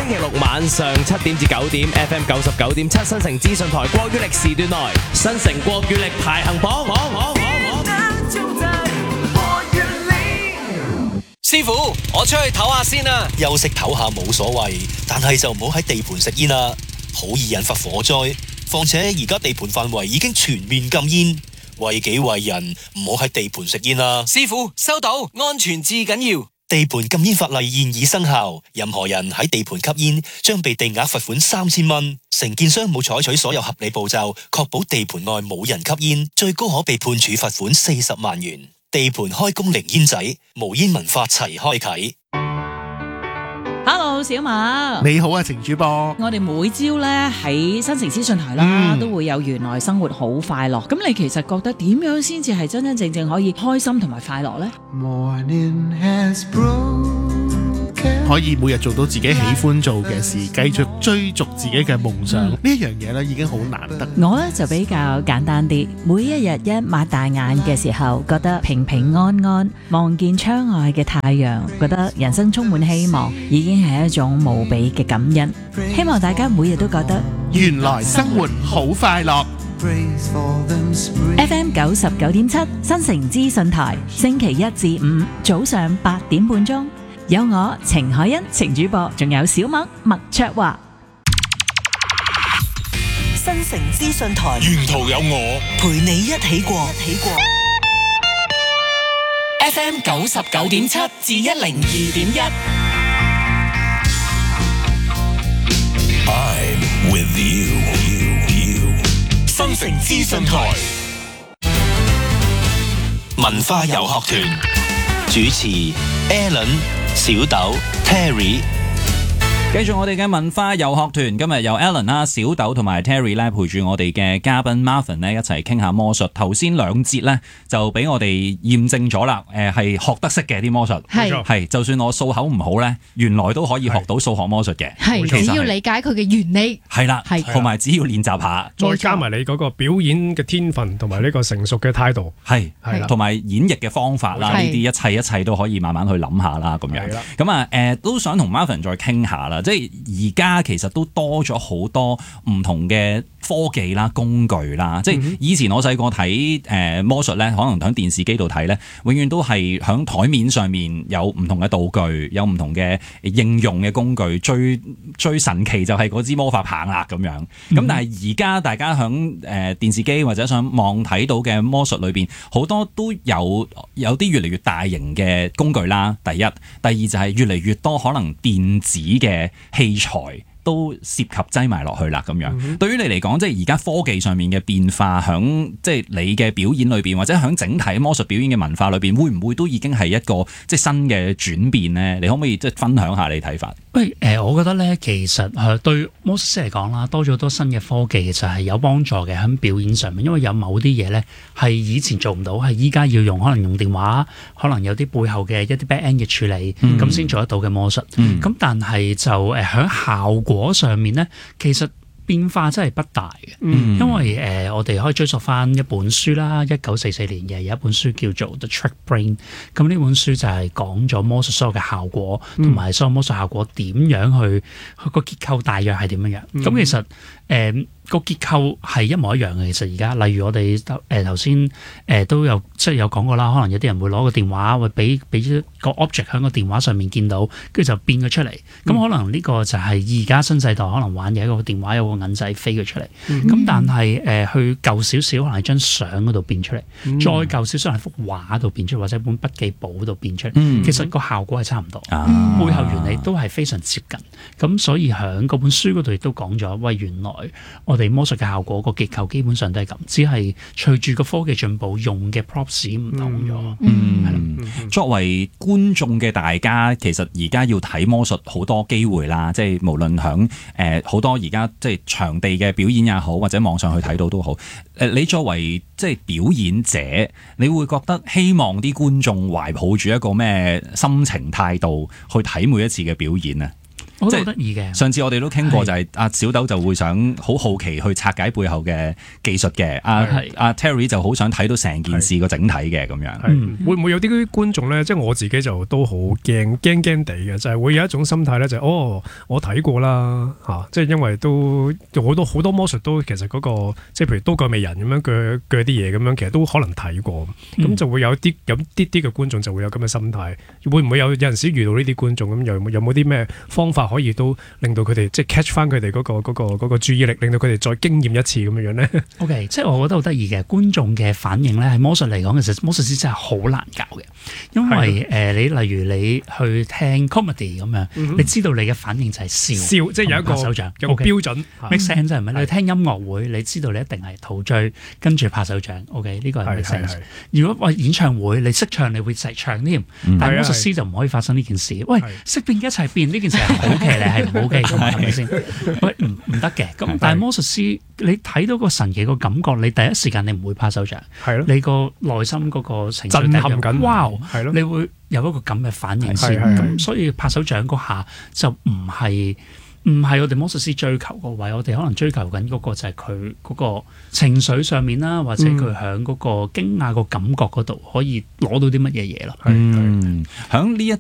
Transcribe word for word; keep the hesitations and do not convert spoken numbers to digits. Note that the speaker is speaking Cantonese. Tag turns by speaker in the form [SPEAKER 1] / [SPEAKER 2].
[SPEAKER 1] 星期六晚上七點至九點 F M 九十九點七新城資訊台國語力時段內，新城國語力排行榜。
[SPEAKER 2] 師傅，我出去唞下先啊。
[SPEAKER 3] 休息唞下冇所謂，但係就唔好喺地盤食煙啦，好易引發火災。況且而家地盤範圍已經全面禁煙，為己為人，唔好喺地盤食煙啦。
[SPEAKER 2] 師傅，收到，安全至緊要。
[SPEAKER 3] 地盤禁煙法例現已生效，任何人喺地盤吸煙將被定額罰款三千蚊。承建商冇採取所有合理步驟，確保地盤內冇人吸煙，最高可被判處罰款四十萬元。地盤開工零煙仔，無煙文化齊開啟。
[SPEAKER 4] Hello， 小馬，
[SPEAKER 5] 你好啊，程主播。
[SPEAKER 4] 我哋每朝咧喺新城資訊台啦，
[SPEAKER 5] 嗯、
[SPEAKER 4] 都會有原來生活好快樂。咁你其實覺得點樣先至係真真正正可以開心同埋快樂呢？
[SPEAKER 5] 可以每日做到自己喜歡做嘅事，繼續追逐自己嘅夢想，呢、嗯、樣嘢咧已經好難得。
[SPEAKER 4] 我咧就比較簡單啲，每一日一擘大眼嘅時候，覺得平平安安，望見窗外嘅太陽，覺得人生充滿希望，已經係一種無比嘅感恩。希望大家每日都覺得
[SPEAKER 5] 原來生活好快樂。
[SPEAKER 4] F M 九十九點七新城資訊台，星期一至五早上八點半鐘。有我程海欣程主播，仲有小麥麥卓華。
[SPEAKER 6] 新城資訊台，
[SPEAKER 3] 沿途有我
[SPEAKER 6] 陪你一起過。一起過
[SPEAKER 2] F M 九十九點七至一零二點一。
[SPEAKER 3] I'm with you, you, you.
[SPEAKER 2] 新城資訊台，
[SPEAKER 3] 文化遊學團主持 Alan、小豆、Terry。
[SPEAKER 7] 繼續我哋嘅文化遊學團，今日由 Alan 啦、小豆同埋 Terry 咧陪住我哋嘅嘉賓 Marvin 咧一齊傾下魔術。頭先兩節咧就俾我哋驗證咗啦，誒、呃、係學得識嘅啲魔術，係係就算我數口唔好咧，原來都可以學到數學魔術嘅，
[SPEAKER 8] 係只要理解佢嘅原理，
[SPEAKER 7] 係啦，係同埋只要練習下，
[SPEAKER 9] 再加埋你嗰個表演嘅天分同埋呢個成熟嘅態度，
[SPEAKER 7] 係係啦，同埋演繹嘅方法啦，呢啲一切一切都可以慢慢去諗下啦，咁樣咁啊誒都想同 Marvin 再傾下啦。即係而家其實都多咗好多唔同嘅科技啦、工具啦。即係以前我細個睇誒魔術咧，可能喺電視機度睇咧，永遠都係喺台面上面有唔同嘅道具，有唔同嘅應用嘅工具。最最神奇就係嗰支魔法棒啦咁樣。咁、嗯、但係而家大家喺誒電視機或者上網睇到嘅魔術裏邊，好多都有有啲越嚟越大型嘅工具啦。第一，第二就係越嚟越多可能電子嘅器材都涉及擠埋落去啦，咁樣。嗯、對於你嚟講，即係而家科技上面嘅變化，響即係你嘅表演裏邊，或者響整體魔術表演嘅文化裏邊，會唔會都已經係一個即係新嘅轉變呢？你可唔可以即係分享下你睇法？
[SPEAKER 10] 喂，誒、呃，我覺得咧，其實誒對魔術師嚟講啦，多咗好多新嘅科技，其實係有幫助嘅喺表演上面，因為有某啲嘢咧係以前做唔到，係依家要用，可能用電話，可能有啲背後嘅一啲 back end 嘅處理，咁先、嗯、做得到嘅魔術。咁、嗯、但係就誒喺效果上面咧，其實變化真係不大嘅，嗯、因為誒、呃、我哋可以追溯翻一本書啦，一九四四年嘅有一本書叫做《The Trick Brain》，咁呢本書就係講咗魔術所有嘅效果，同埋、嗯、所有魔術效果點樣去，個結構大約係點樣樣。咁、嗯、其實誒。呃個結構係一模一樣嘅，其實而家，例如我哋誒頭先誒都有即係有講過啦，可能有啲人會攞個電話，會俾俾個 object 喺個電話上面見到，跟住就變咗出嚟。咁、嗯、可能呢個就係而家新世代可能玩嘅一個電話，有個銀仔飛咗出嚟。咁、嗯、但係誒、呃、去舊少少，可能係張相嗰度變出嚟，嗯、再舊少少係幅畫度變出嚟，或者本筆記簿度變出嚟。嗯、其實個效果係差唔多，嗯、背後原理都係非常接近。咁所以喺嗰本書嗰度亦都講咗，喂，原來我哋魔術嘅效果個結構基本上都係咁，只係隨住個科技進步，用嘅 props 唔同咗。嗯，係啦。
[SPEAKER 7] 嗯、作為觀眾嘅大家，其實而家要睇魔術好多機會啦，即係無論響誒好多而家即係場地嘅表演也好，或者網上去睇到都好。誒，你作為即係表演者，你會覺得希望啲觀眾懷抱住一個咩心情態度去睇每一次嘅表演啊？
[SPEAKER 10] 我覺得得意嘅。
[SPEAKER 7] 上次我哋都傾過，就係阿小豆就會想好好奇去拆解背後嘅技術嘅，阿阿 Terry 就好想睇到成件事個整體嘅咁樣。
[SPEAKER 9] 嗯、會唔會有啲觀眾咧？即係我自己就都好驚驚驚地嘅，就係、是、會有一種心態咧，就係、是、哦，我睇過啦嚇、啊，即係因為都好多好多魔術都其實嗰、那個即係譬如刀鋸美人咁樣鋸鋸啲嘢咁樣，其實都可能睇過，咁、嗯、就會有啲有啲啲嘅觀眾就會有咁嘅心態。會唔會有有陣時遇到呢啲觀眾咁，有有冇啲咩方法可以都令到佢哋即係 catch 翻佢哋嗰個嗰、那個那個那個注意力，令到佢哋再經驗一次咁樣樣咧
[SPEAKER 10] ？OK， 即係我覺得好得意嘅觀眾嘅反應咧，喺魔術嚟講，其實魔術師真係好難教嘅，因為誒、呃、你例如你去聽 comedy 咁樣、嗯，你知道你嘅反應就係笑，笑即係有一個拍手掌，
[SPEAKER 9] 有個標準。
[SPEAKER 10] make sense 係咪？你聽音樂會，你知道你一定係陶醉，跟住拍手掌。OK， 呢個係 make sense。如果話演唱會，你識唱，你會齊唱添、嗯，但係魔術師就唔可以發生呢件事。喂，識變一齊變呢件事係好奇咧，係唔好嘅，係咪先？喂，唔唔得嘅。咁但係魔術師，你睇到個神奇個感覺，你第一時間你唔會拍手掌，係咯？你個內心嗰個情緒
[SPEAKER 9] 震撼緊，
[SPEAKER 10] 哇！係咯，你會有一個咁嘅反應先。咁所以拍手掌嗰下就唔係。唔係我哋魔術師追求個位，我哋可能追求緊嗰個就係佢嗰個情緒上面啦，或者佢喺嗰個驚訝個感覺嗰度可以攞到啲乜嘢嘢咯。
[SPEAKER 7] 嗯，喺呢一